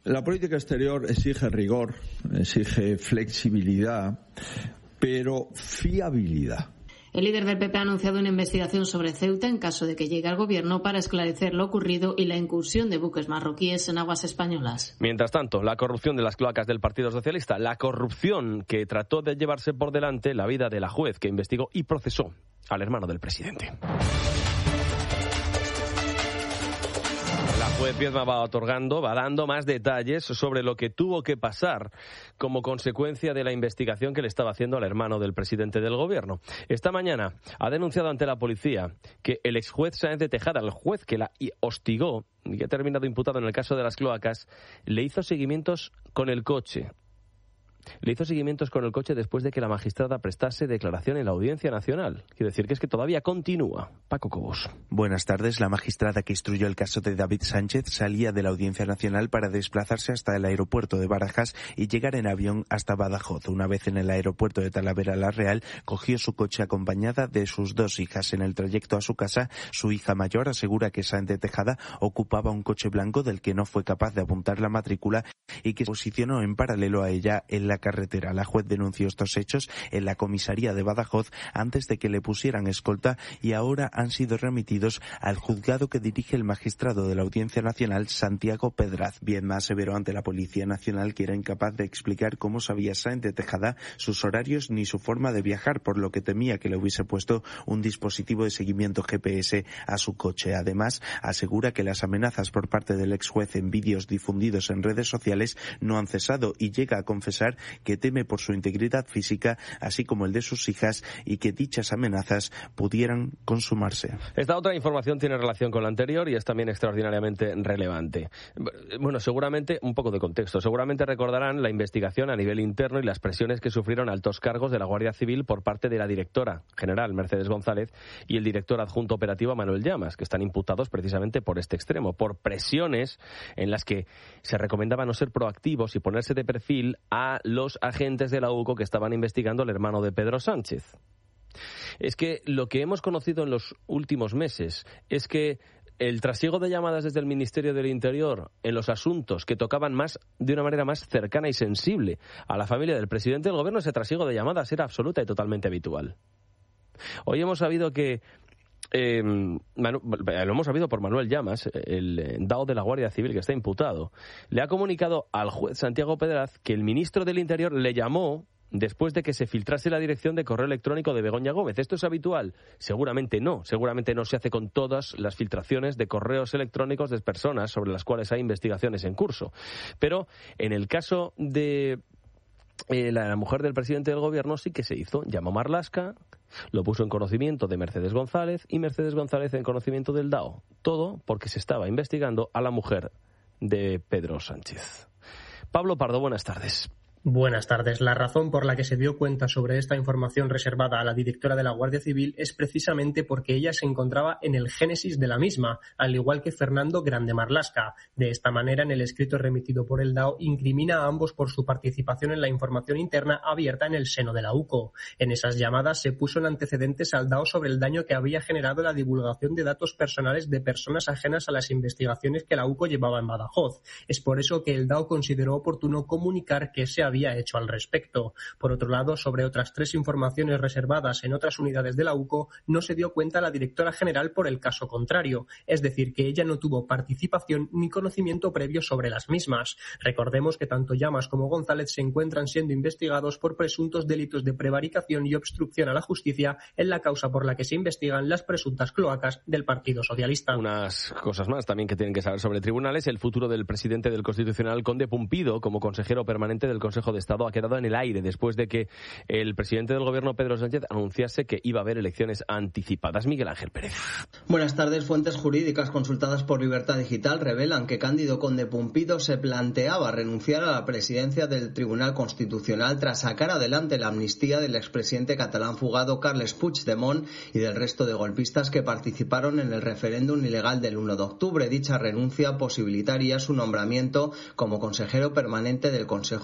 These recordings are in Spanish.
La política exterior exige rigor, exige flexibilidad, pero fiabilidad. El líder del PP ha anunciado una investigación sobre Ceuta en caso de que llegue al gobierno para esclarecer lo ocurrido y la incursión de buques marroquíes en aguas españolas. Mientras tanto, la corrupción de las cloacas del Partido Socialista, la corrupción que trató de llevarse por delante la vida de la juez que investigó y procesó al hermano del presidente. La juez Viedma va dando más detalles sobre lo que tuvo que pasar como consecuencia de la investigación que le estaba haciendo al hermano del presidente del gobierno. Esta mañana ha denunciado ante la policía que el exjuez Sáenz de Tejada, el juez que la hostigó y que ha terminado imputado en el caso de las cloacas, le hizo seguimientos con el coche. Después de que la magistrada prestase declaración en la Audiencia Nacional. Quiere decir que es que todavía continúa. Paco Cobos. Buenas tardes. La magistrada que instruyó el caso de David Sánchez salía de la Audiencia Nacional para desplazarse hasta el aeropuerto de Barajas y llegar en avión hasta Badajoz. Una vez en el aeropuerto de Talavera la Real, cogió su coche acompañada de sus 2 hijas. En el trayecto a su casa, su hija mayor asegura que Sáenz de Tejada ocupaba un coche blanco del que no fue capaz de apuntar la matrícula y que se posicionó en paralelo a ella en la carretera. La juez denunció estos hechos en la comisaría de Badajoz antes de que le pusieran escolta y ahora han sido remitidos al juzgado que dirige el magistrado de la Audiencia Nacional, Santiago Pedraz. Viedma aseveró ante la Policía Nacional que era incapaz de explicar cómo sabía Sáenz de Tejada sus horarios ni su forma de viajar, por lo que temía que le hubiese puesto un dispositivo de seguimiento GPS a su coche. Además, asegura que las amenazas por parte del ex juez en vídeos difundidos en redes sociales no han cesado y llega a confesar que teme por su integridad física, así como el de sus hijas, y que dichas amenazas pudieran consumarse. Esta otra información tiene relación con la anterior y es también extraordinariamente relevante. Bueno, seguramente, un poco de contexto, seguramente recordarán la investigación a nivel interno y las presiones que sufrieron altos cargos de la Guardia Civil por parte de la directora general, Mercedes González, y el director adjunto operativo, Manuel Llamas, que están imputados precisamente por este extremo, por presiones en las que se recomendaba no ser proactivos y ponerse de perfil a los agentes de la UCO que estaban investigando al hermano de Pedro Sánchez. Es que lo que hemos conocido en los últimos meses es que el trasiego de llamadas desde el Ministerio del Interior en los asuntos que tocaban de una manera más cercana y sensible a la familia del presidente del gobierno, ese trasiego de llamadas era absoluta y totalmente habitual. Hoy hemos sabido que lo hemos sabido por Manuel Llamas, el DAO de la Guardia Civil que está imputado, le ha comunicado al juez Santiago Pedraz que el ministro del Interior le llamó después de que se filtrase la dirección de correo electrónico de Begoña Gómez. ¿Esto es habitual? Seguramente no se hace con todas las filtraciones de correos electrónicos de personas sobre las cuales hay investigaciones en curso. Pero en el caso de la mujer del presidente del gobierno sí que se hizo. Llamó a Marlaska, lo puso en conocimiento de Mercedes González y Mercedes González en conocimiento del DAO. Todo porque se estaba investigando a la mujer de Pedro Sánchez. Pablo Pardo, buenas tardes. Buenas tardes. La razón por la que se dio cuenta sobre esta información reservada a la directora de la Guardia Civil es precisamente porque ella se encontraba en el génesis de la misma, al igual que Fernando Grande Marlaska. De esta manera, en el escrito remitido por el DAO, incrimina a ambos por su participación en la información interna abierta en el seno de la UCO. En esas llamadas se puso en antecedentes al DAO sobre el daño que había generado la divulgación de datos personales de personas ajenas a las investigaciones que la UCO llevaba en Badajoz. Es por eso que el DAO consideró oportuno comunicar que se había hecho al respecto. Por otro lado, sobre otras 3 informaciones reservadas en otras unidades de la UCO, no se dio cuenta la directora general por el caso contrario, es decir, que ella no tuvo participación ni conocimiento previo sobre las mismas. Recordemos que tanto Llamas como González se encuentran siendo investigados por presuntos delitos de prevaricación y obstrucción a la justicia en la causa por la que se investigan las presuntas cloacas del Partido Socialista. Unas cosas más también que tienen que saber sobre tribunales. El futuro del presidente del Constitucional, Conde Pumpido, como consejero permanente del Consejo de Estado, ha quedado en el aire después de que el presidente del gobierno, Pedro Sánchez, anunciase que iba a haber elecciones anticipadas. Miguel Ángel Pérez. Buenas tardes. Fuentes jurídicas consultadas por Libertad Digital revelan que Cándido Conde Pumpido se planteaba renunciar a la presidencia del Tribunal Constitucional tras sacar adelante la amnistía del expresidente catalán fugado Carles Puigdemont y del resto de golpistas que participaron en el referéndum ilegal del 1 de octubre. Dicha renuncia posibilitaría su nombramiento como consejero permanente del Consejo de Estado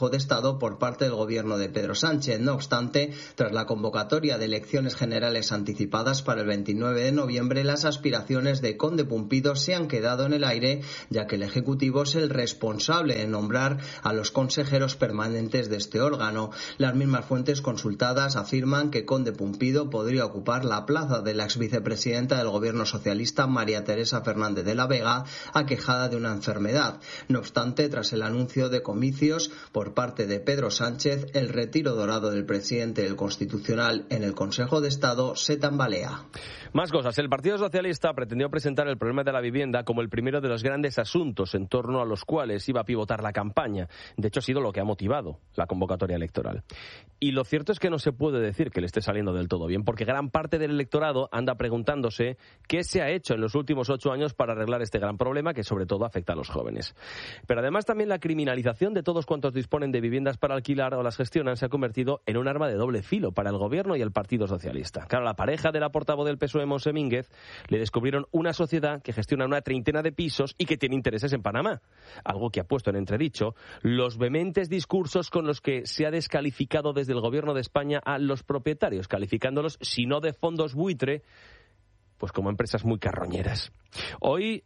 aprobado por parte del gobierno de Pedro Sánchez. No obstante, tras la convocatoria de elecciones generales anticipadas para el 29 de noviembre, las aspiraciones de Conde Pumpido se han quedado en el aire, ya que el Ejecutivo es el responsable de nombrar a los consejeros permanentes de este órgano. Las mismas fuentes consultadas afirman que Conde Pumpido podría ocupar la plaza de la exvicepresidenta del gobierno socialista María Teresa Fernández de la Vega, aquejada de una enfermedad. No obstante, tras el anuncio de comicios por parte de Pedro Sánchez, el retiro dorado del presidente del Constitucional en el Consejo de Estado se tambalea. Más cosas. El Partido Socialista pretendió presentar el problema de la vivienda como el primero de los grandes asuntos en torno a los cuales iba a pivotar la campaña. De hecho, ha sido lo que ha motivado la convocatoria electoral. Y lo cierto es que no se puede decir que le esté saliendo del todo bien, porque gran parte del electorado anda preguntándose qué se ha hecho en los últimos 8 años para arreglar este gran problema que sobre todo afecta a los jóvenes. Pero además también la criminalización de todos cuantos disponen de viviendas para alquilar o las gestionan se ha convertido en un arma de doble filo para el gobierno y el Partido Socialista. Claro, la pareja de la portavoz del PSOE, Monse Mínguez, le descubrieron una sociedad que gestiona una treintena de pisos y que tiene intereses en Panamá, algo que ha puesto en entredicho los vehementes discursos con los que se ha descalificado desde el gobierno de España a los propietarios, calificándolos, si no de fondos buitre, pues como empresas muy carroñeras. Hoy,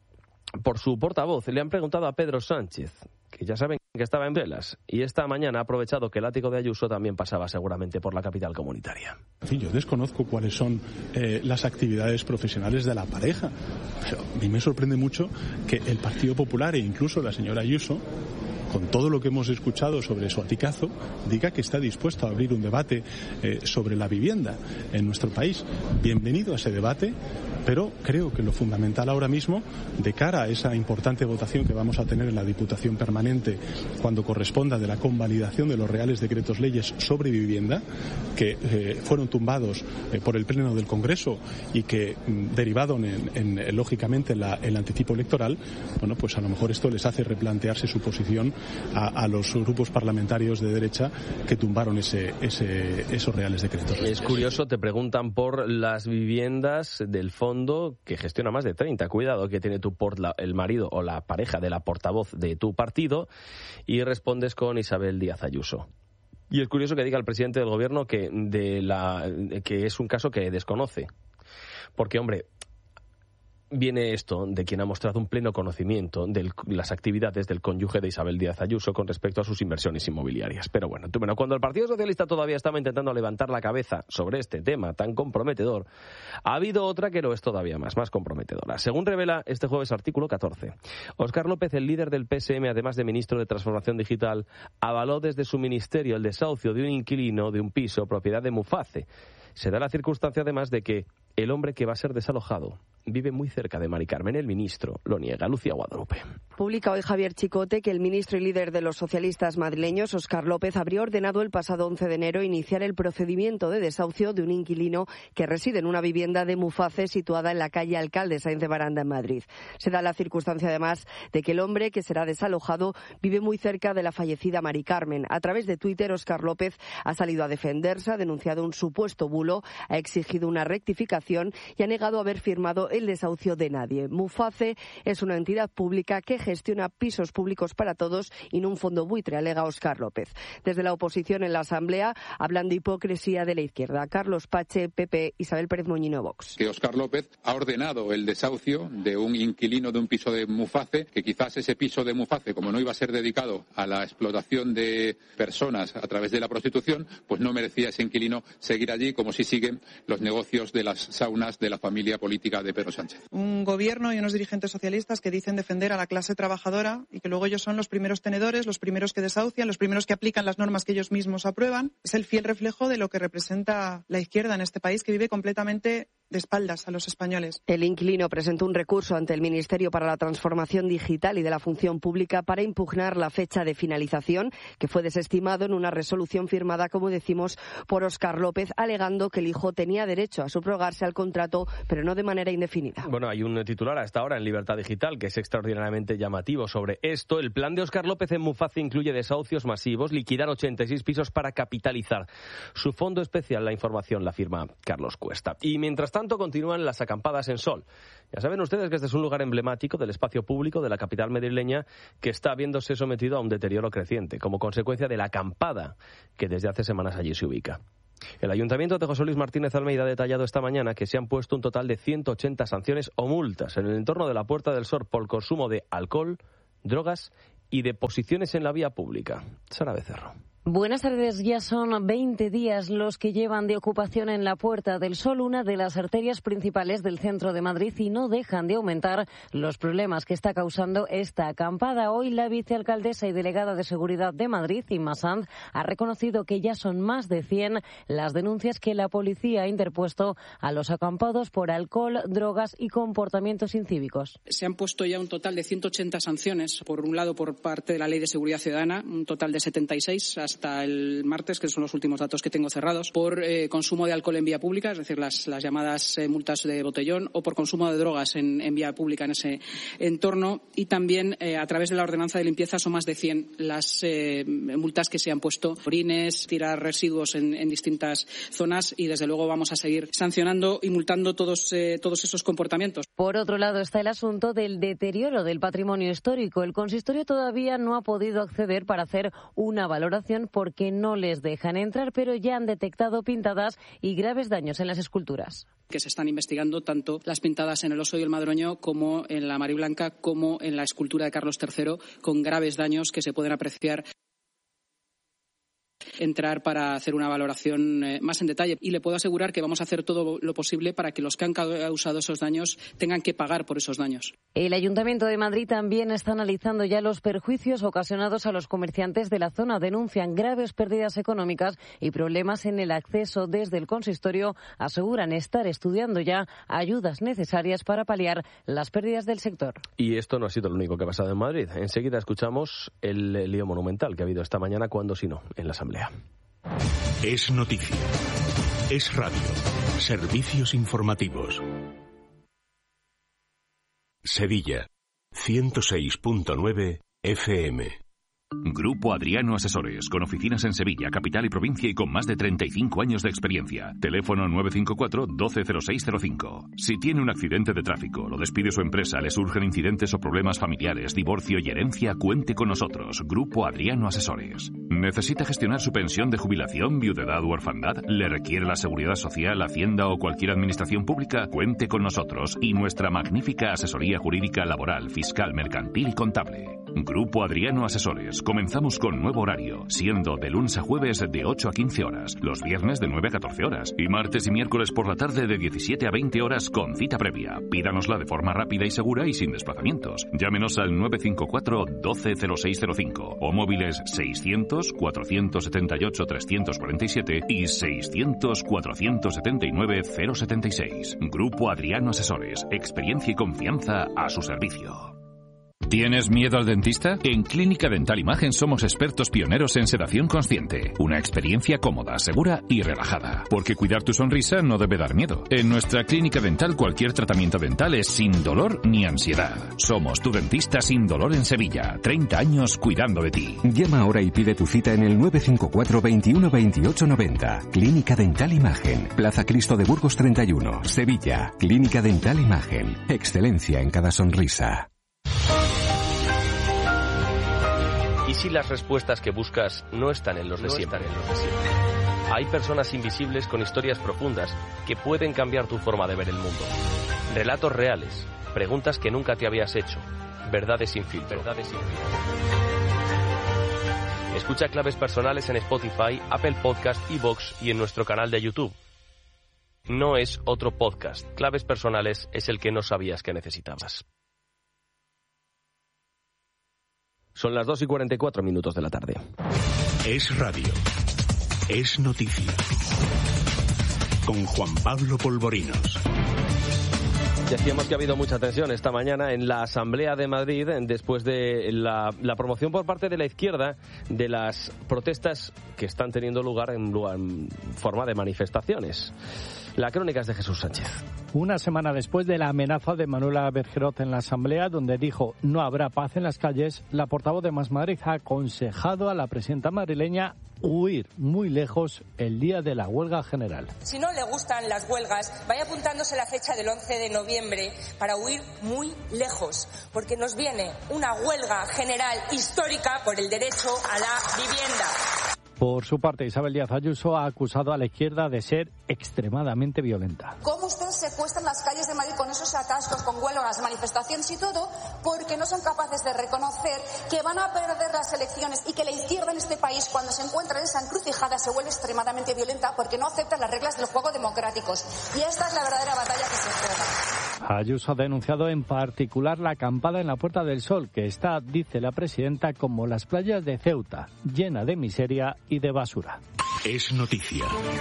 por su portavoz, le han preguntado a Pedro Sánchez, que ya saben que estaba en velas, y esta mañana ha aprovechado que el látigo de Ayuso también pasaba seguramente por la capital comunitaria. En fin, yo desconozco cuáles son las actividades profesionales de la pareja, pero a mí me sorprende mucho que el Partido Popular e incluso la señora Ayuso, con todo lo que hemos escuchado sobre su aticazo, diga que está dispuesto a abrir un debate sobre la vivienda en nuestro país. Bienvenido a ese debate, pero creo que lo fundamental ahora mismo, de cara a esa importante votación que vamos a tener en la Diputación Permanente cuando corresponda de la convalidación de los reales decretos leyes sobre vivienda, que fueron tumbados por el Pleno del Congreso y que derivaron lógicamente en el anticipo electoral, bueno, pues a lo mejor esto les hace replantearse su posición a los grupos parlamentarios de derecha que tumbaron esos reales decretos. Es curioso, te preguntan por las viviendas del fondo que gestiona más de 30. Cuidado, que tiene el marido o la pareja de la portavoz de tu partido, y respondes con Isabel Díaz Ayuso. Y es curioso que diga el presidente del gobierno que es un caso que desconoce. Porque, hombre, viene esto de quien ha mostrado un pleno conocimiento de las actividades del cónyuge de Isabel Díaz Ayuso con respecto a sus inversiones inmobiliarias. Pero bueno, cuando el Partido Socialista todavía estaba intentando levantar la cabeza sobre este tema tan comprometedor, ha habido otra que lo es todavía más comprometedora. Según revela este jueves Artículo 14, Óscar López, el líder del PSM, además de ministro de Transformación Digital, avaló desde su ministerio el desahucio de un inquilino de un piso propiedad de Muface. Se da la circunstancia además de que el hombre que va a ser desalojado vive muy cerca de Mari Carmen. El ministro lo niega. Lucía Guadalupe. Publica hoy Javier Chicote que el ministro y líder de los socialistas madrileños, Óscar López, habría ordenado el pasado 11 de enero iniciar el procedimiento de desahucio de un inquilino que reside en una vivienda de Muface situada en la calle Alcalde Sáenz de Baranda, en Madrid. Se da la circunstancia además de que el hombre que será desalojado vive muy cerca de la fallecida Mari Carmen. A través de Twitter, Óscar López ha salido a defenderse, ha denunciado un supuesto bulo, ha exigido una rectificación y ha negado haber firmado el desahucio de nadie. Muface es una entidad pública que gestiona pisos públicos para todos y no un fondo buitre, alega Óscar López. Desde la oposición en la Asamblea hablan de hipocresía de la izquierda. Carlos Pache, PP, Isabel Pérez Moñino, Vox. Que Óscar López ha ordenado el desahucio de un inquilino de un piso de Muface, que quizás ese piso de Muface, como no iba a ser dedicado a la explotación de personas a través de la prostitución, pues no merecía ese inquilino seguir allí, como si siguen los negocios de las saunas de la familia política de Pedro Sánchez. Un gobierno y unos dirigentes socialistas que dicen defender a la clase trabajadora y que luego ellos son los primeros tenedores, los primeros que desahucian, los primeros que aplican las normas que ellos mismos aprueban. Es el fiel reflejo de lo que representa la izquierda en este país, que vive completamente de espaldas a los españoles. El inquilino presentó un recurso ante el Ministerio para la Transformación Digital y de la Función Pública para impugnar la fecha de finalización, que fue desestimado en una resolución firmada, como decimos, por Óscar López, alegando que el hijo tenía derecho a subrogarse al contrato, pero no de manera indefinida. Bueno, hay un titular hasta ahora en Libertad Digital que es extraordinariamente llamativo sobre esto. El plan de Óscar López en Muface incluye desahucios masivos, liquidar 86 pisos para capitalizar su fondo especial. La información la firma Carlos Cuesta. Y mientras tanto, continúan las acampadas en Sol. Ya saben ustedes que este es un lugar emblemático del espacio público de la capital madrileña que está viéndose sometido a un deterioro creciente como consecuencia de la acampada que desde hace semanas allí se ubica. El Ayuntamiento de José Luis Martínez Almeida ha detallado esta mañana que se han puesto un total de 180 sanciones o multas en el entorno de la Puerta del Sol por consumo de alcohol, drogas y deposiciones en la vía pública. Sara Becerro. Buenas tardes. Ya son 20 días los que llevan de ocupación en la Puerta del Sol, una de las arterias principales del centro de Madrid, y no dejan de aumentar los problemas que está causando esta acampada. Hoy la vicealcaldesa y delegada de Seguridad de Madrid, Inma Sanz, ha reconocido que ya son más de 100 las denuncias que la policía ha interpuesto a los acampados por alcohol, drogas y comportamientos incívicos. Se han puesto ya un total de 180 sanciones, por un lado por parte de la Ley de Seguridad Ciudadana, un total de 76 hasta el martes, que son los últimos datos que tengo cerrados, por consumo de alcohol en vía pública, es decir, las llamadas multas de botellón, o por consumo de drogas en vía pública en ese entorno. Y también, a través de la ordenanza de limpieza, son más de 100 las multas que se han puesto. Orines, tirar residuos en distintas zonas, y desde luego vamos a seguir sancionando y multando todos esos comportamientos. Por otro lado está el asunto del deterioro del patrimonio histórico. El consistorio todavía no ha podido acceder para hacer una valoración porque no les dejan entrar, pero ya han detectado pintadas y graves daños en las esculturas. Que se están investigando tanto las pintadas en el Oso y el Madroño como en la Mariblanca, como en la escultura de Carlos III, con graves daños que se pueden apreciar. Entrar para hacer una valoración más en detalle, y le puedo asegurar que vamos a hacer todo lo posible para que los que han causado esos daños tengan que pagar por esos daños. El Ayuntamiento de Madrid también está analizando ya los perjuicios ocasionados a los comerciantes de la zona. Denuncian graves pérdidas económicas y problemas en el acceso. Desde el consistorio aseguran estar estudiando ya ayudas necesarias para paliar las pérdidas del sector. Y esto no ha sido lo único que ha pasado en Madrid. Enseguida escuchamos el lío monumental que ha habido esta mañana, cuando si no, en la Asamblea. Es noticia. Es radio. Servicios informativos. Sevilla, 106.9 FM. Grupo Adriano Asesores, con oficinas en Sevilla, capital y provincia, y con más de 35 años de experiencia. Teléfono 954-120605. Si tiene un accidente de tráfico, lo despide su empresa, le surgen incidentes o problemas familiares, divorcio y herencia, cuente con nosotros. Grupo Adriano Asesores. ¿Necesita gestionar su pensión de jubilación, viudedad u orfandad? ¿Le requiere la Seguridad Social, Hacienda o cualquier administración pública? Cuente con nosotros y nuestra magnífica asesoría jurídica, laboral, fiscal, mercantil y contable. Grupo Adriano Asesores. Comenzamos con nuevo horario, siendo de lunes a jueves de 8 a 15 horas, los viernes de 9 a 14 horas y martes y miércoles por la tarde de 17 a 20 horas con cita previa. Pídanosla de forma rápida y segura y sin desplazamientos. Llámenos al 954-120605 o móviles 600-478-347 y 600-479-076. Grupo Adriano Asesores. Experiencia y confianza a su servicio. ¿Tienes miedo al dentista? En Clínica Dental Imagen somos expertos pioneros en sedación consciente. Una experiencia cómoda, segura y relajada. Porque cuidar tu sonrisa no debe dar miedo. En nuestra clínica dental cualquier tratamiento dental es sin dolor ni ansiedad. Somos tu dentista sin dolor en Sevilla. 30 años cuidando de ti. Llama ahora y pide tu cita en el 954 21 28 90. Clínica Dental Imagen. Plaza Cristo de Burgos 31, Sevilla. Clínica Dental Imagen. Excelencia en cada sonrisa. ¿Y si las respuestas que buscas no están en los de siempre? Hay personas invisibles con historias profundas que pueden cambiar tu forma de ver el mundo. Relatos reales, preguntas que nunca te habías hecho, verdades sin filtro. Escucha Claves Personales en Spotify, Apple Podcast, iVoox y en nuestro canal de YouTube. No es otro podcast. Claves Personales es el que no sabías que necesitabas. Son las 2:44 de la tarde. Es radio. Es noticia. Con Juan Pablo Polvorinos. Decíamos que ha habido mucha tensión esta mañana en la Asamblea de Madrid después de la promoción por parte de la izquierda de las protestas que están teniendo lugar en forma de manifestaciones. La crónica es de Jesús Sánchez. Una semana después de la amenaza de Manuela Bergerot en la Asamblea, donde dijo no habrá paz en las calles, la portavoz de Más Madrid ha aconsejado a la presidenta madrileña huir muy lejos el día de la huelga general. Si no le gustan las huelgas, vaya apuntándose la fecha del 11 de noviembre para huir muy lejos, porque nos viene una huelga general histórica por el derecho a la vivienda. Por su parte, Isabel Díaz Ayuso ha acusado a la izquierda de ser extremadamente violenta. ¿Cómo ustedes secuestran las calles de Madrid con esos atascos, con huelgas, manifestaciones y todo? Porque no son capaces de reconocer que van a perder las elecciones y que la izquierda en este país, cuando se encuentra en esa encrucijada, se vuelve extremadamente violenta porque no acepta las reglas del juego democráticos. Y esta es la verdadera batalla que se juega. Ayuso ha denunciado en particular la acampada en la Puerta del Sol, que está, dice la presidenta, como las playas de Ceuta, llena de miseria y de basura. Es noticia.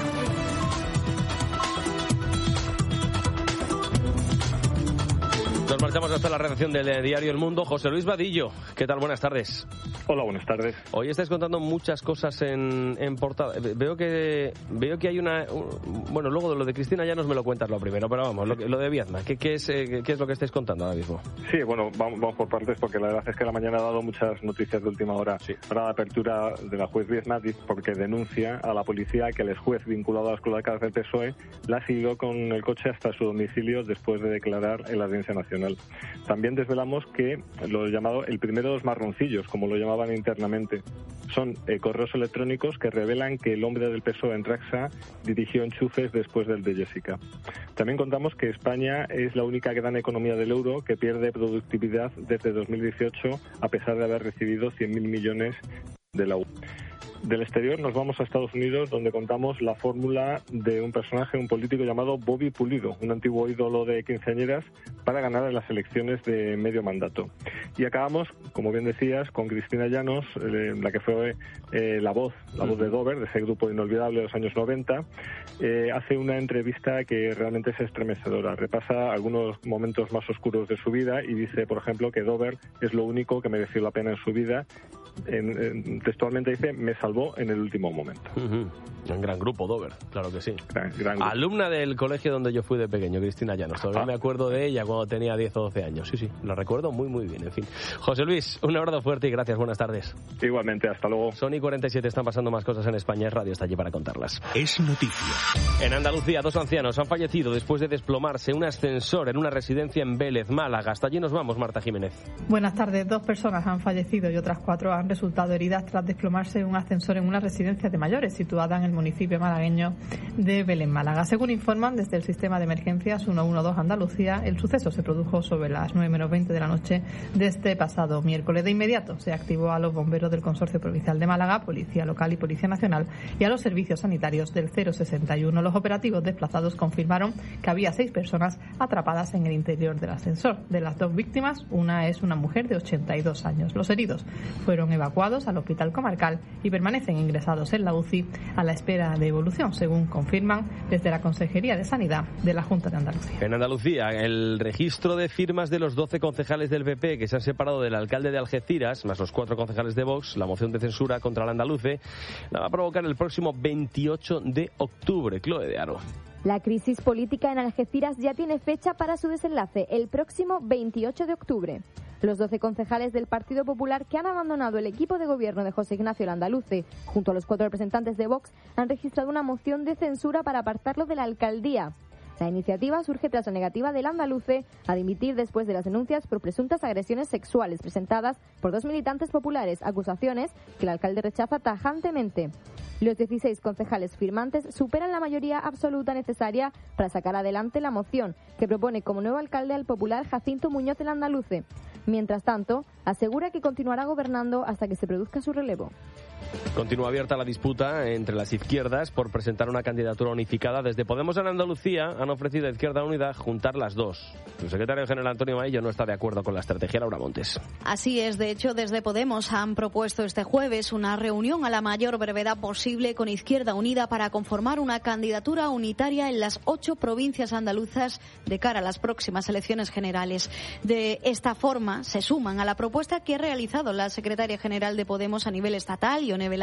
Nos marchamos hasta la redacción del diario El Mundo. José Luis Vadillo, ¿qué tal? Buenas tardes. Hola, buenas tardes. Hoy estáis contando muchas cosas en portada. Veo que hay una... Bueno, luego de lo de Cristina Llanos me lo cuentas lo primero, pero vamos, lo de Viedma, ¿qué es lo que estáis contando ahora mismo? Sí, bueno, vamos por partes, porque la verdad es que la mañana ha dado muchas noticias de última hora. Sí. Para la apertura de la juez Viedma, porque denuncia a la policía que el exjuez vinculado a las cloacas del PSOE la siguió con el coche hasta su domicilio después de declarar en la Audiencia Nacional. También desvelamos que lo llamado el primero de los marroncillos, como lo llamaban internamente, son correos electrónicos que revelan que el hombre del PSOE en Traxa dirigió enchufes después del de Jessica. También contamos que España es la única gran economía del euro que pierde productividad desde 2018, a pesar de haber recibido 100.000 millones de la UE. Del exterior nos vamos a Estados Unidos, donde contamos la fórmula de un personaje, un político llamado Bobby Pulido, un antiguo ídolo de quinceañeras, para ganar en las elecciones de medio mandato. Y acabamos, como bien decías, con Cristina Llanos, la que fue la voz de Dover, de ese grupo inolvidable de los años 90. Hace una entrevista que realmente es estremecedora. Repasa algunos momentos más oscuros de su vida y dice, por ejemplo, que Dover es lo único que mereció la pena en su vida. Textualmente dice, me salvó en el último momento. Un gran grupo, Dover, claro que sí. Gran grupo. Alumna del colegio donde yo fui de pequeño, Cristina Llanos. Todavía me acuerdo de ella cuando tenía 10 o 12 años. Sí, la recuerdo muy, muy bien. En fin. José Luis, un abrazo fuerte y gracias. Buenas tardes. Igualmente, hasta luego. Son y 47, están pasando más cosas en España. Radio está allí para contarlas. Es noticia. En Andalucía, 2 ancianos han fallecido después de desplomarse un ascensor en una residencia en Vélez, Málaga. Hasta allí nos vamos, Marta Jiménez. Buenas tardes. 2 personas han fallecido y otras 4 han resultado heridas tras desplomarse un ascensor en una residencia de mayores situada en el municipio malagueño de Belén, Málaga. Según informan desde el sistema de emergencias 112 Andalucía, el suceso se produjo sobre las 9:20 de la noche de este pasado miércoles. De inmediato se activó a los bomberos del Consorcio Provincial de Málaga, Policía Local y Policía Nacional y a los servicios sanitarios del 061. Los operativos desplazados confirmaron que había 6 personas atrapadas en el interior del ascensor. De las 2 víctimas, una es una mujer de 82 años. Los heridos fueron evacuados al hospital comarcal y permanecen ingresados en la UCI a la espera de evolución, según confirman desde la Consejería de Sanidad de la Junta de Andalucía. En Andalucía, el registro de firmas de los 12 concejales del PP que se han separado del alcalde de Algeciras, más los 4 concejales de Vox, la moción de censura contra el andaluce, la va a provocar el próximo 28 de octubre. Chloe de Aro. La crisis política en Algeciras ya tiene fecha para su desenlace, el próximo 28 de octubre. Los 12 concejales del Partido Popular que han abandonado el equipo de gobierno de José Ignacio el Andaluce, junto a los 4 representantes de Vox, han registrado una moción de censura para apartarlo de la alcaldía. La iniciativa surge tras la negativa del andaluce a dimitir después de las denuncias por presuntas agresiones sexuales presentadas por 2 militantes populares, acusaciones que el alcalde rechaza tajantemente. Los 16 concejales firmantes superan la mayoría absoluta necesaria para sacar adelante la moción, que propone como nuevo alcalde al popular Jacinto Muñoz el Andaluce. Mientras tanto, asegura que continuará gobernando hasta que se produzca su relevo. Continúa abierta la disputa entre las izquierdas por presentar una candidatura unificada. Desde Podemos en Andalucía han ofrecido a Izquierda Unida juntar las dos. El secretario general Antonio Maillo no está de acuerdo con la estrategia. Laura Montes. Así es, de hecho, desde Podemos han propuesto este jueves una reunión a la mayor brevedad posible con Izquierda Unida para conformar una candidatura unitaria en las 8 provincias andaluzas de cara a las próximas elecciones generales. De esta forma se suman a la propuesta que ha realizado la secretaria general de Podemos a nivel estatal, Ione Velasco,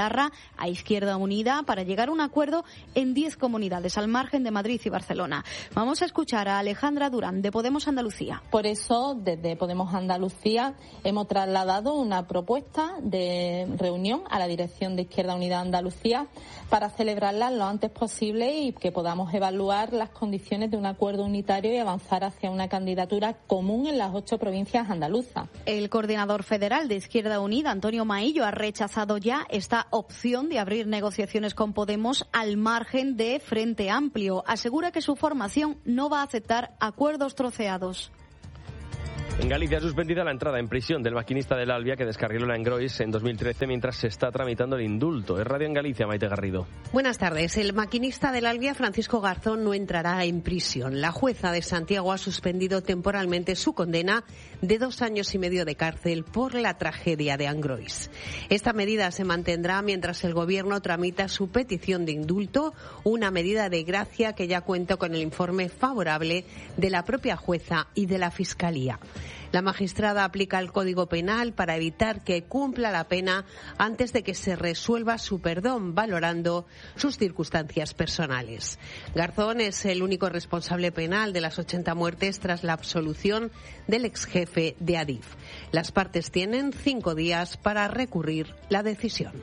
Belarra a Izquierda Unida para llegar a un acuerdo en 10 comunidades, al margen de Madrid y Barcelona. Vamos a escuchar a Alejandra Durán, de Podemos Andalucía. Por eso, desde Podemos Andalucía hemos trasladado una propuesta de reunión a la dirección de Izquierda Unida Andalucía para celebrarla lo antes posible y que podamos evaluar las condiciones de un acuerdo unitario y avanzar hacia una candidatura común en las 8 provincias andaluzas. El coordinador federal de Izquierda Unida, Antonio Maillo, ha rechazado ya esta opción de abrir negociaciones con Podemos al margen de Frente Amplio. Asegura que su formación no va a aceptar acuerdos troceados. En Galicia ha suspendida la entrada en prisión del maquinista del Albia que descarriló la Engrois en 2013 mientras se está tramitando el indulto. Es Radio en Galicia, Maite Garrido. Buenas tardes. El maquinista del Albia, Francisco Garzón, no entrará en prisión. La jueza de Santiago ha suspendido temporalmente su condena de 2 años y medio de cárcel por la tragedia de Angrois. Esta medida se mantendrá mientras el Gobierno tramita su petición de indulto, una medida de gracia que ya cuenta con el informe favorable de la propia jueza y de la Fiscalía. La magistrada aplica el Código Penal para evitar que cumpla la pena antes de que se resuelva su perdón, valorando sus circunstancias personales. Garzón es el único responsable penal de las 80 muertes tras la absolución del exjefe de Adif. Las partes tienen 5 días para recurrir la decisión.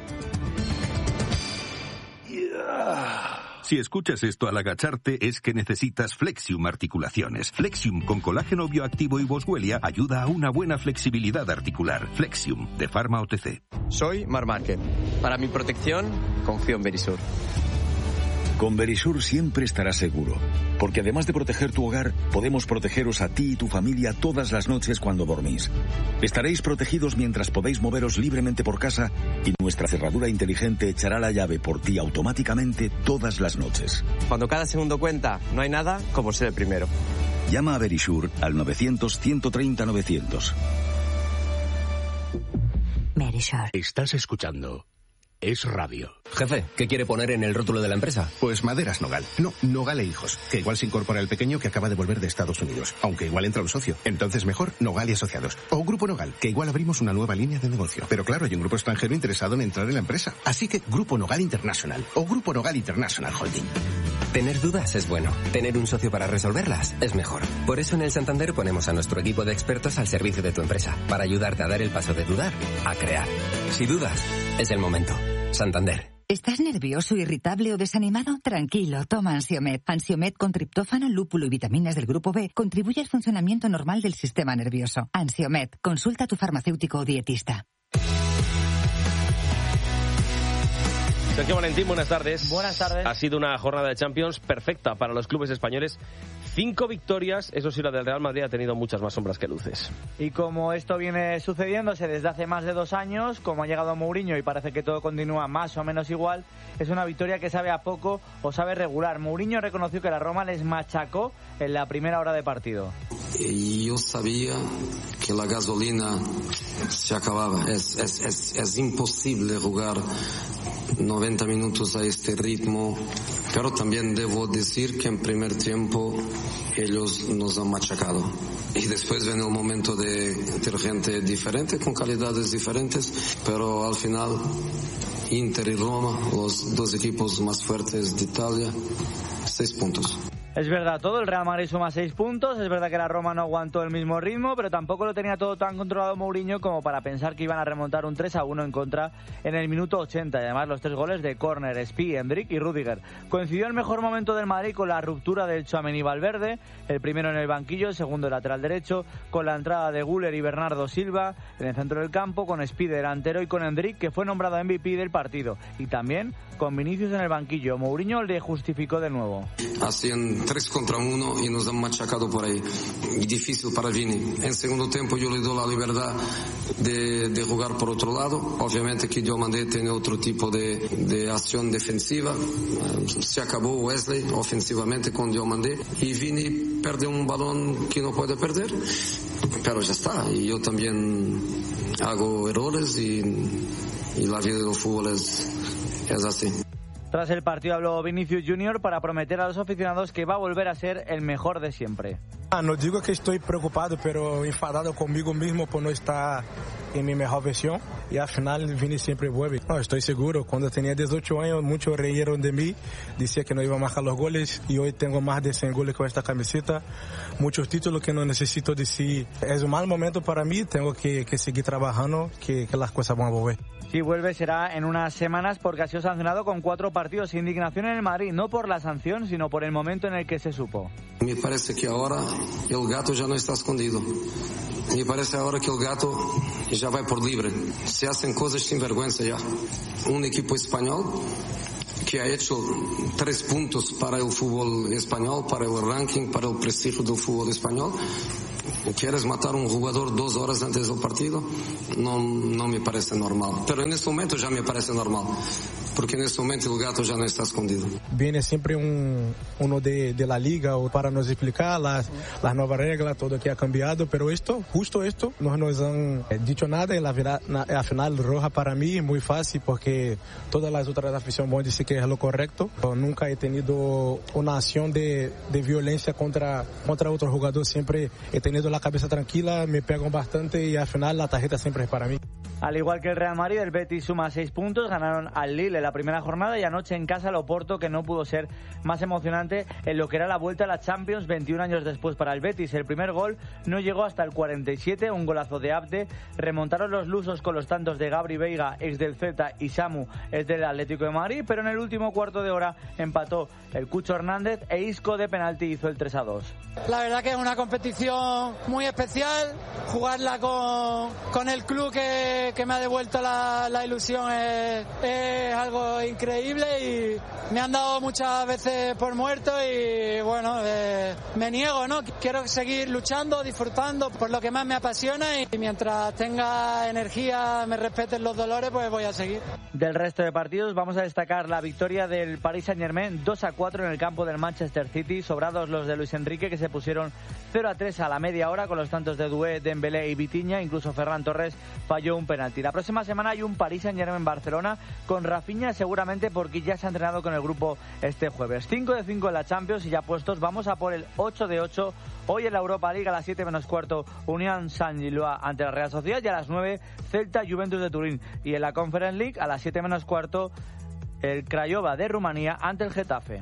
Si escuchas esto al agacharte es que necesitas Flexium Articulaciones. Flexium con colágeno bioactivo y Boswellia ayuda a una buena flexibilidad articular. Flexium, de Pharma OTC. Soy Mar Márquez. Para mi protección, confío en Verisur. Con Verisur siempre estarás seguro, porque además de proteger tu hogar, podemos protegeros a ti y tu familia todas las noches cuando dormís. Estaréis protegidos mientras podéis moveros libremente por casa y nuestra cerradura inteligente echará la llave por ti automáticamente todas las noches. Cuando cada segundo cuenta, no hay nada como ser el primero. Llama a Verisur al 900-130-900. Verisur. Estás escuchando Es Radio. Jefe, ¿qué quiere poner en el rótulo de la empresa? Pues Maderas Nogal. No, Nogal e Hijos. Que igual se incorpora el pequeño que acaba de volver de Estados Unidos. Aunque igual entra un socio. Entonces mejor Nogal y Asociados. O Grupo Nogal, que igual abrimos una nueva línea de negocio. Pero claro, hay un grupo extranjero interesado en entrar en la empresa. Así que Grupo Nogal International. O Grupo Nogal International Holding. Tener dudas es bueno. Tener un socio para resolverlas es mejor. Por eso en el Santander ponemos a nuestro equipo de expertos al servicio de tu empresa. Para ayudarte a dar el paso de dudar a crear. Si dudas, es el momento. Santander. ¿Estás nervioso, irritable o desanimado? Tranquilo, toma Ansiomed. Ansiomed con triptófano, lúpulo y vitaminas del grupo B contribuye al funcionamiento normal del sistema nervioso. Ansiomed, consulta a tu farmacéutico o dietista. Sergio Valentín, buenas tardes. Buenas tardes. Ha sido una jornada de Champions perfecta para los clubes españoles. 5 victorias, eso sí, la del Real Madrid ha tenido muchas más sombras que luces. Y como esto viene sucediéndose desde hace más de 2 años, como ha llegado Mourinho y parece que todo continúa más o menos igual, es una victoria que sabe a poco o sabe regular. Mourinho reconoció que la Roma les machacó en la primera hora de partido. Yo sabía que la gasolina se acababa. Es imposible jugar 90 minutos a este ritmo, pero también debo decir que en primer tiempo ellos nos han machacado y después viene el momento de tener gente diferente con calidades diferentes, pero al final Inter y Roma, los 2 equipos más fuertes de Italia, 6 puntos. Es verdad todo, el Real Madrid suma 6 puntos, es verdad que la Roma no aguantó el mismo ritmo, pero tampoco lo tenía todo tan controlado Mourinho como para pensar que iban a remontar un 3-1 en contra en el minuto 80, y además los 3 goles de córner, Spi, Endrick y Rüdiger. Coincidió el mejor momento del Madrid con la ruptura del Tchouaméni Valverde, el primero en el banquillo, el segundo lateral derecho, con la entrada de Güler y Bernardo Silva en el centro del campo, con Spi delantero y con Endrick, que fue nombrado MVP del partido, y también con Vinicius en el banquillo. Mourinho le justificó de nuevo. Hacían 3 contra 1 y nos han machacado por ahí. Y difícil para Vini. En segundo tiempo yo le doy la libertad de jugar por otro lado. Obviamente que Diomandé tiene otro tipo de acción defensiva. Se acabó Wesley ofensivamente con Diomandé y Vini pierde un balón que no puede perder. Pero ya está. Y yo también hago errores y la vida del fútbol es así. Tras el partido habló Vinicius Junior para prometer a los aficionados que va a volver a ser el mejor de siempre. No digo que estoy preocupado, pero enfadado conmigo mismo por no estar en mi mejor versión, y al final Vini siempre vuelve. No, estoy seguro, cuando tenía 18 años muchos reyeron de mí, decía que no iba a marcar los goles, y hoy tengo más de 100 goles con esta camiseta, muchos títulos que no necesito decir. Es un mal momento para mí, tengo que seguir trabajando, que las cosas van a volver. Si vuelve será en unas semanas porque ha sido sancionado con 4 partidos. Indignación en el Madrid, no por la sanción, sino por el momento en el que se supo. Me parece que ahora el gato ya no está escondido. Me parece ahora que el gato ya va por libre. Se hacen cosas sin vergüenza ya. Un equipo español que ha hecho 3 puntos para el fútbol español, para el ranking, para el prestigio del fútbol español. ¿Quieres matar a un jugador 2 horas antes del partido? No me parece normal. Pero en este momento ya me parece normal. Porque en este momento el gato ya no está escondido. Viene siempre uno de la liga para nos explicar las nuevas reglas, todo que ha cambiado, pero justo esto, no nos han dicho nada. La final roja para mí es muy fácil porque todas las otras aficiones van a decir que es lo correcto. Yo nunca he tenido una acción de violencia contra otro jugador, siempre he tenido la cabeza tranquila, me pegan bastante y al final la tarjeta siempre es para mí. Al igual que el Real Madrid, el Betis suma 6 puntos, ganaron al Lille en la primera jornada y anoche en casa al Oporto, que no pudo ser más emocionante en lo que era la vuelta a la Champions 21 años después para el Betis. El primer gol no llegó hasta el 47, un golazo de Abde. Remontaron los lusos con los tantos de Gabri Veiga, ex del Celta, y Samu, ex del Atlético de Madrid, pero en el último cuarto de hora empató el Cucho Hernández e Isco de penalti hizo el 3-2. La verdad que es una competición muy especial, jugarla con el club que me ha devuelto la ilusión es algo increíble y me han dado muchas veces por muerto y bueno, me niego, ¿no? Quiero seguir luchando, disfrutando por lo que más me apasiona y mientras tenga energía, me respeten los dolores, pues voy a seguir. Del resto de partidos vamos a destacar la victoria del Paris Saint-Germain 2-4 en el campo del Manchester City, sobrados los de Luis Enrique que se pusieron 0-3 a la media hora con los tantos de Doué, Dembélé y Vitinha, incluso Ferran Torres falló un penalti. La próxima semana hay un Paris Saint-Germain-Barcelona con Rafinha seguramente porque ya se ha entrenado con el grupo este jueves. 5-5 en la Champions y ya puestos, vamos a por el 8-8 hoy en la Europa League a las 7 menos cuarto Unión Saint-Gilloise ante la Real Sociedad y a las 9 Celta Juventus de Turín y en la Conference League a las 7 menos cuarto el Craiova de Rumanía ante el Getafe.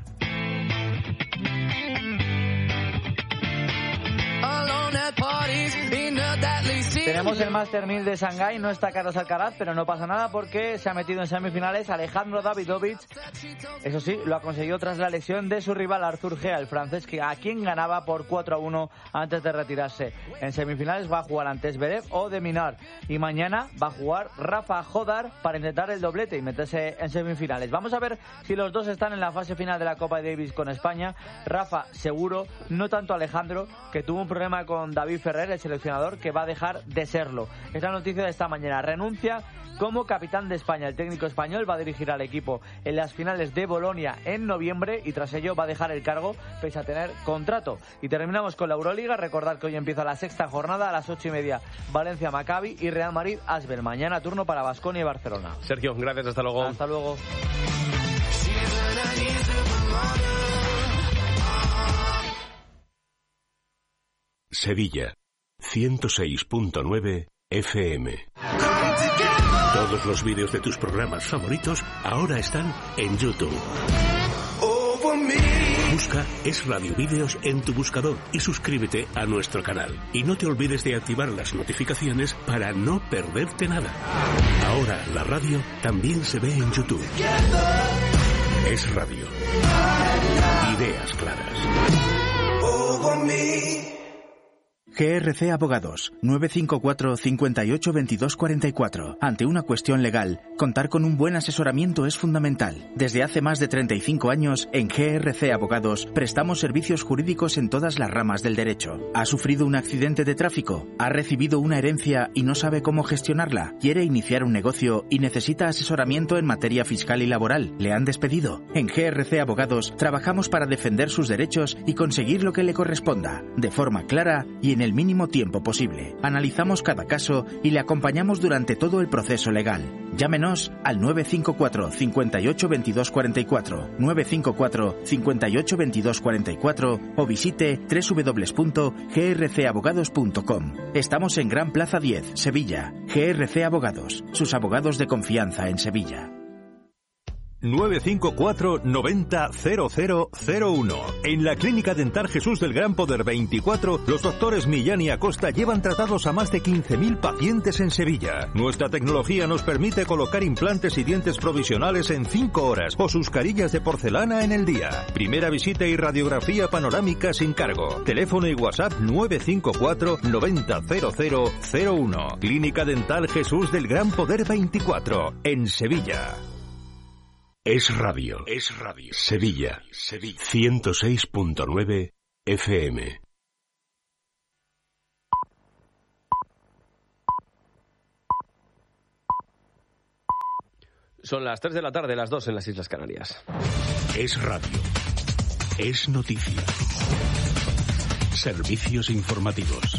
Tenemos el Master 1000 de Shanghái, no está Carlos Alcaraz, pero no pasa nada porque se ha metido en semifinales Alejandro Davidovich. Eso sí, lo ha conseguido tras la lesión de su rival Arthur Gea, el francés, a quien ganaba por 4-1 antes de retirarse. En semifinales va a jugar ante Zverev o de Minar y mañana va a jugar Rafa Jodar para intentar el doblete y meterse en semifinales. Vamos a ver si los dos están en la fase final de la Copa Davis con España. Rafa seguro, no tanto Alejandro, que tuvo un problema con David Ferrer, el seleccionador, que va a dejar de serlo. Es la noticia de esta mañana. Renuncia como capitán de España. El técnico español va a dirigir al equipo en las finales de Bolonia en noviembre y tras ello va a dejar el cargo pese a tener contrato. Y terminamos con la Euroliga. Recordad que hoy empieza la 6ª jornada a las 8:30 Valencia Maccabi y Real Madrid Asbel. Mañana turno para Baskonia y Barcelona. Sergio, gracias, hasta luego. Hasta luego. Sevilla, 106.9 FM. Todos los vídeos de tus programas favoritos ahora están en YouTube. Busca Es Radio Vídeos en tu buscador y suscríbete a nuestro canal. Y no te olvides de activar las notificaciones para no perderte nada. Ahora la radio también se ve en YouTube. Es Radio. Ideas claras. GRC Abogados, 954 58 22 44. Ante una cuestión legal, contar con un buen asesoramiento es fundamental. Desde hace más de 35 años, en GRC Abogados, prestamos servicios jurídicos en todas las ramas del derecho. ¿Ha sufrido un accidente de tráfico? ¿Ha recibido una herencia y no sabe cómo gestionarla? ¿Quiere iniciar un negocio y necesita asesoramiento en materia fiscal y laboral? ¿Le han despedido? En GRC Abogados, trabajamos para defender sus derechos y conseguir lo que le corresponda, de forma clara y en el mínimo tiempo posible. Analizamos cada caso y le acompañamos durante todo el proceso legal. Llámenos al 954 58 22 44, 954 58 22 44 o visite www.grcabogados.com. Estamos en Gran Plaza 10, Sevilla. GRC Abogados, sus abogados de confianza en Sevilla. 954 90 0001. En la Clínica Dental Jesús del Gran Poder 24, los doctores Millán y Acosta llevan tratados a más de 15.000 pacientes en Sevilla. Nuestra tecnología nos permite colocar implantes y dientes provisionales en 5 horas o sus carillas de porcelana en el día. Primera visita y radiografía panorámica sin cargo. Teléfono y WhatsApp 954 90 0001. Clínica Dental Jesús del Gran Poder 24, en Sevilla. Es Radio. Sevilla. 106.9 FM. Son las 3 de la tarde, las 2 en las Islas Canarias. Es radio. Es noticia. Servicios informativos.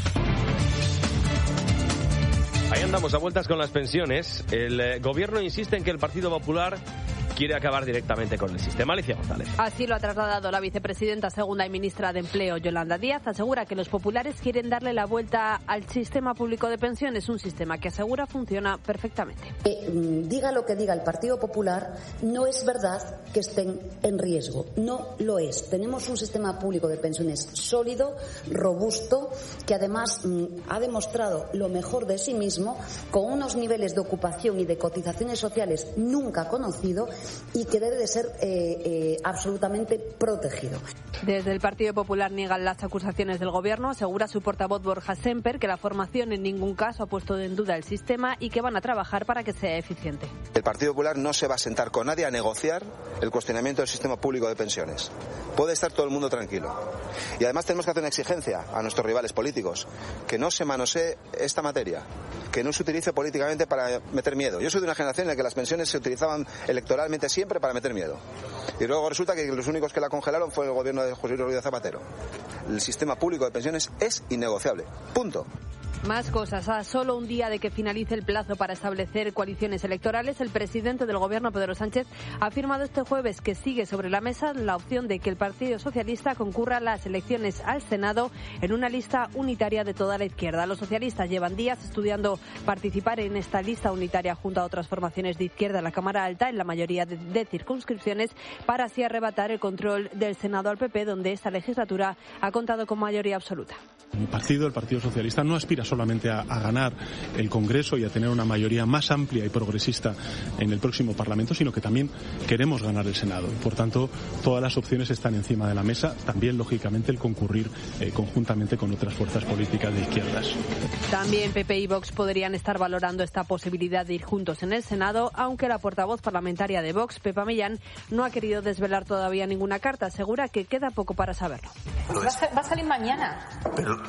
Ahí andamos a vueltas con las pensiones. El gobierno insiste en que el Partido Popular quiere acabar directamente con el sistema. Alicia González. Así lo ha trasladado la vicepresidenta segunda y ministra de Empleo, Yolanda Díaz. Asegura que los populares quieren darle la vuelta al sistema público de pensiones, un sistema que asegura funciona perfectamente. Diga lo que diga el Partido Popular, no es verdad que estén en riesgo. No lo es. Tenemos un sistema público de pensiones sólido, robusto, que además ha demostrado lo mejor de sí mismo, con unos niveles de ocupación y de cotizaciones sociales nunca conocidos, y que debe de ser absolutamente protegido. Desde el Partido Popular niegan las acusaciones del Gobierno. Asegura su portavoz Borja Semper que la formación en ningún caso ha puesto en duda el sistema y que van a trabajar para que sea eficiente. El Partido Popular no se va a sentar con nadie a negociar el cuestionamiento del sistema público de pensiones. Puede estar todo el mundo tranquilo. Y además tenemos que hacer una exigencia a nuestros rivales políticos, que no se manosee esta materia, que no se utilice políticamente para meter miedo. Yo soy de una generación en la que las pensiones se utilizaban electoralmente siempre para meter miedo. Y luego resulta que los únicos que la congelaron fue el gobierno de José Luis Rodríguez Zapatero. El sistema público de pensiones es innegociable. Punto. Más cosas. A solo un día de que finalice el plazo para establecer coaliciones electorales, el presidente del Gobierno, Pedro Sánchez, ha afirmado este jueves que sigue sobre la mesa la opción de que el Partido Socialista concurra a las elecciones al Senado en una lista unitaria de toda la izquierda. Los socialistas llevan días estudiando participar en esta lista unitaria junto a otras formaciones de izquierda en la Cámara Alta, en la mayoría de circunscripciones, para así arrebatar el control del Senado al PP, donde esta legislatura ha contado con mayoría absoluta. Mi partido, el Partido Socialista, no aspira solamente a ganar el Congreso y a tener una mayoría más amplia y progresista en el próximo Parlamento, sino que también queremos ganar el Senado. Y, por tanto, todas las opciones están encima de la mesa. También, lógicamente, el concurrir conjuntamente con otras fuerzas políticas de izquierdas. También PP y Vox podrían estar valorando esta posibilidad de ir juntos en el Senado, aunque la portavoz parlamentaria de Vox, Pepa Millán, no ha querido desvelar todavía ninguna carta. Asegura que queda poco para saberlo. Va a salir mañana. Pero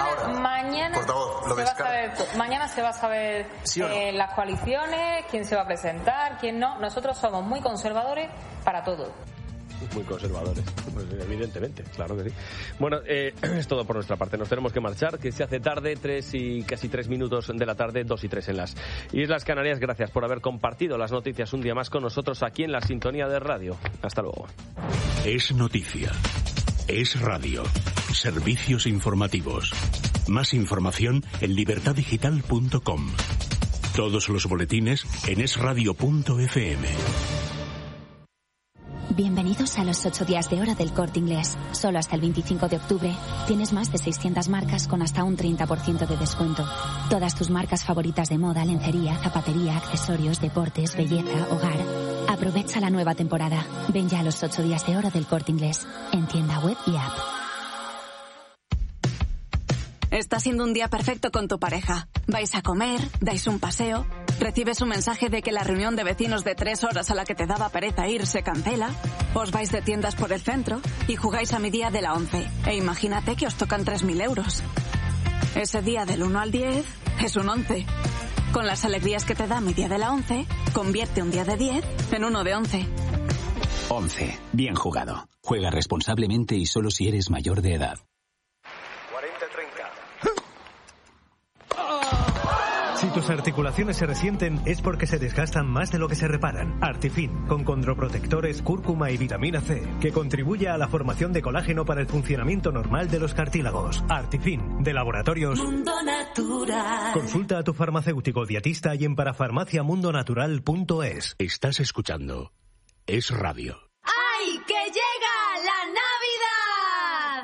mañana se va a saber ¿sí o no? Las coaliciones, quién se va a presentar, quién no. Nosotros somos muy conservadores para todo. Muy conservadores, pues evidentemente, claro que sí. Bueno, es todo por nuestra parte. Nos tenemos que marchar, que se hace tarde, 3 minutos de la tarde, 2:03 en las Islas Canarias. Gracias por haber compartido las noticias un día más con nosotros aquí en la sintonía de radio. Hasta luego. Es noticia. Es radio. Servicios informativos. Más información en libertaddigital.com. Todos los boletines en esradio.fm. Bienvenidos a los 8 días de hora del Corte Inglés. Solo hasta el 25 de octubre tienes más de 600 marcas con hasta un 30% de descuento. Todas tus marcas favoritas de moda, lencería, zapatería, accesorios, deportes, belleza, hogar. Aprovecha la nueva temporada. Ven ya a los 8 días de hora del Corte Inglés, en tienda web y app. Está siendo un día perfecto con tu pareja. Vais a comer, dais un paseo, recibes un mensaje de que la reunión de vecinos de 3 horas a la que te daba pereza ir se cancela, os vais de tiendas por el centro y jugáis a mi día de la 11. E imagínate que os tocan 3.000 euros. Ese día del 1 al 10 es un 11. Con las alegrías que te da mi día de la 11, convierte un día de 10 en uno de 11. 11. Bien jugado. Juega responsablemente y solo si eres mayor de edad. Si tus articulaciones se resienten es porque se desgastan más de lo que se reparan. Artifin, con condroprotectores, cúrcuma y vitamina C, que contribuye a la formación de colágeno para el funcionamiento normal de los cartílagos. Artifin, de Laboratorios Mundo Natural. Consulta a tu farmacéutico dietista y en parafarmaciamundonatural.es. Estás escuchando Es Radio.